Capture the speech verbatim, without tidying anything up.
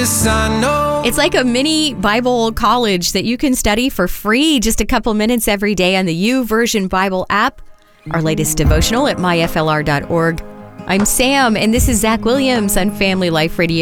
this I know. It's like a mini Bible college that you can study for free just a couple minutes every day on the YouVersion Bible app. Our latest devotional at my f l r dot org. I'm Sam, and this is Zach Williams on Family Life Radio.